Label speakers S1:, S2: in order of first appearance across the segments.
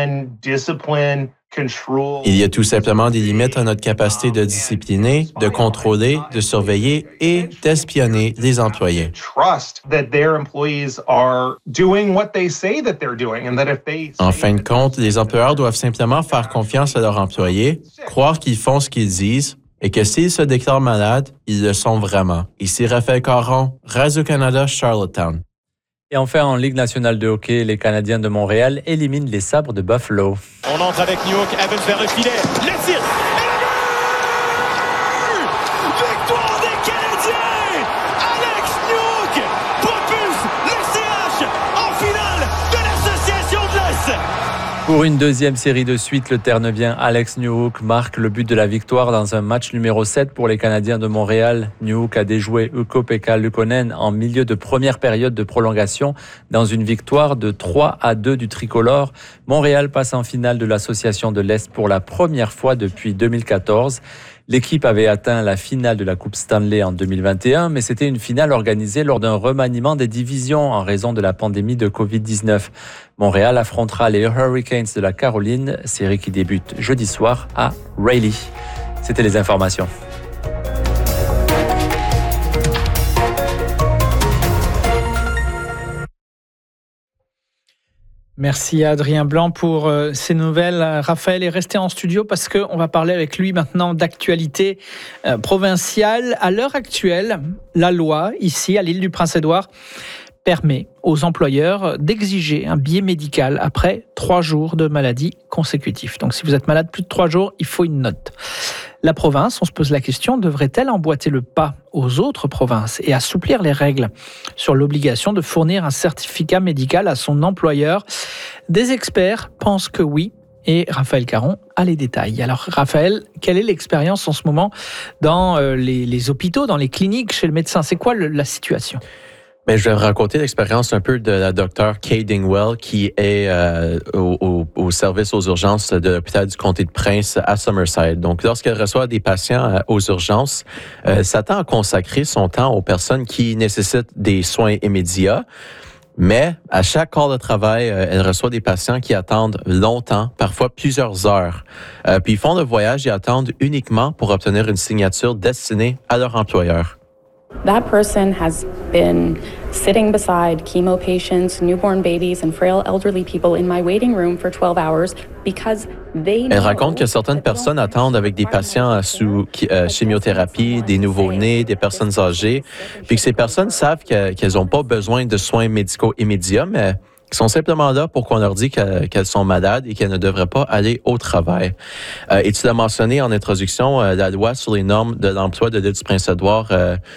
S1: Il y a tout simplement des limites à notre capacité de discipliner, de contrôler, de surveiller et d'espionner les employés. En fin de compte, les employeurs doivent simplement faire confiance à leurs employés, croire qu'ils font ce qu'ils disent et que s'ils se déclarent malades, ils le sont vraiment. Ici Raphaël Caron, Radio-Canada, Charlottetown.
S2: Et enfin, en Ligue nationale de hockey, les Canadiens de Montréal éliminent les Sabres de Buffalo.
S3: On entre avec Newhook, Evans vers le filet, le tir, et le but! Victoire des Canadiens! Alex Newhook propulse le CH en finale de l'Association de l'Est!
S2: Pour une deuxième série de suite, le Terre-Neuvien Alex Newhook marque le but de la victoire dans un match numéro 7 pour les Canadiens de Montréal. Newhook a déjoué Ukko-Pekka Luukkonen en milieu de première période de prolongation dans une victoire de 3-2 du tricolore. Montréal passe en finale de l'Association de l'Est pour la première fois depuis 2014. L'équipe avait atteint la finale de la Coupe Stanley en 2021, mais c'était une finale organisée lors d'un remaniement des divisions en raison de la pandémie de COVID-19. Montréal affrontera les Hurricanes de la Caroline, série qui débute jeudi soir à Raleigh. C'était les informations.
S4: Merci à Adrien Blanc pour ces nouvelles. Raphaël est resté en studio parce qu'on va parler avec lui maintenant d'actualité provinciale. À l'heure actuelle, la loi, ici à l'île du Prince-Édouard, permet aux employeurs d'exiger un billet médical après 3 jours de maladie consécutifs. Donc si vous êtes malade plus de 3 jours, il faut une note. La province, on se pose la question, devrait-elle emboîter le pas aux autres provinces et assouplir les règles sur l'obligation de fournir un certificat médical à son employeur? Des experts pensent que oui, et Raphaël Caron a les détails. Alors Raphaël, quelle est l'expérience en ce moment dans les hôpitaux, dans les cliniques, chez le médecin? C'est quoi la situation?
S1: Mais je vais raconter l'expérience un peu de la docteure Kay Dingwell qui est au service aux urgences de l'hôpital du comté de Prince à Summerside. Donc, lorsqu'elle reçoit des patients aux urgences, s'attend à consacrer son temps aux personnes qui nécessitent des soins immédiats. Mais à chaque corps de travail, elle reçoit des patients qui attendent longtemps, parfois plusieurs heures. Puis ils font le voyage et attendent uniquement pour obtenir une signature destinée à leur employeur.
S5: That person has been sitting beside chemo patients, newborn babies, and frail elderly people in my waiting room for 12 hours because they know.
S1: Elle raconte que certaines personnes attendent avec des patients sous chimiothérapie, des nouveau-nés, des personnes âgées, puis que ces personnes savent qu'elles n'ont pas besoin de soins médicaux immédiats, mais qui sont simplement là pour qu'on leur dise qu'elles sont malades et qu'elles ne devraient pas aller au travail. Et tu l'as mentionné en introduction, la loi sur les normes de l'emploi de l'île du Prince-Édouard.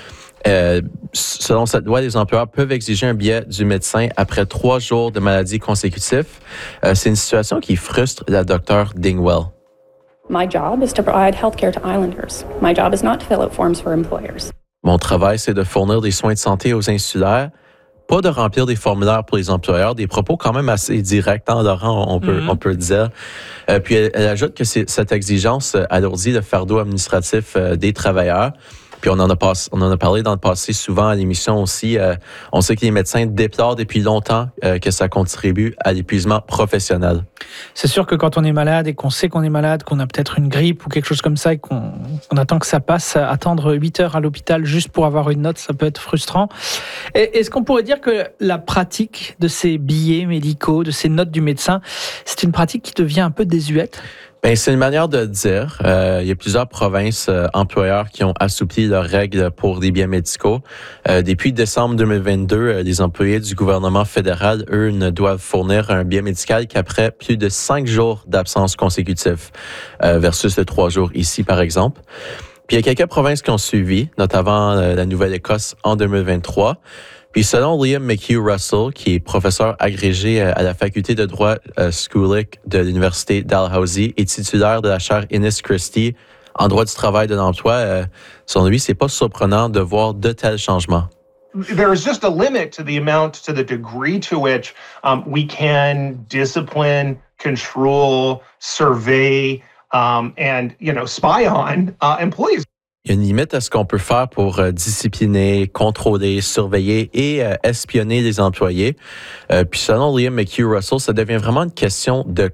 S1: Selon cette loi, les employeurs peuvent exiger un billet du médecin après 3 jours de maladie consécutifs. C'est une situation qui frustre la docteure Dingwell.
S5: My job is to provide healthcare to islanders. My job is not to fill out forms for employers.
S1: Mon travail, c'est de fournir des soins de santé aux insulaires, pas de remplir des formulaires pour les employeurs, des propos quand même assez directs, hein, Laurent, on peut le dire. Puis elle ajoute que cette exigence alourdit le fardeau administratif des travailleurs. Puis on en a parlé dans le passé souvent à l'émission aussi. On sait que les médecins déplorent depuis longtemps que ça contribue à l'épuisement professionnel.
S4: C'est sûr que quand on est malade et qu'on sait qu'on est malade, qu'on a peut-être une grippe ou quelque chose comme ça et qu'on attend que ça passe, attendre 8 heures à l'hôpital juste pour avoir une note, ça peut être frustrant. Est-ce qu'on pourrait dire que la pratique de ces billets médicaux, de ces notes du médecin, c'est une pratique qui devient un peu désuète?
S1: Ben, c'est une manière de dire. Il y a plusieurs provinces employeurs qui ont assoupli leurs règles pour les biens médicaux. Depuis décembre 2022, les employés du gouvernement fédéral, eux, ne doivent fournir un bien médical qu'après plus de 5 jours d'absence consécutifs, versus les 3 jours ici, par exemple. Puis il y a quelques provinces qui ont suivi, notamment la Nouvelle-Écosse en 2023. Puis selon Liam McHugh-Russell, qui est professeur agrégé à la faculté de droit Schulich de l'Université Dalhousie et titulaire de la chaire Innis Christie en droit du travail et de l'emploi, selon lui, c'est pas surprenant de voir de tels changements.
S6: There is just a limit to the amount, to the degree to which we can discipline, control, survey, and spy on employees.
S1: Il y a une limite à ce qu'on peut faire pour discipliner, contrôler, surveiller et espionner les employés. Puis selon Liam McHugh-Russell, ça devient vraiment une question de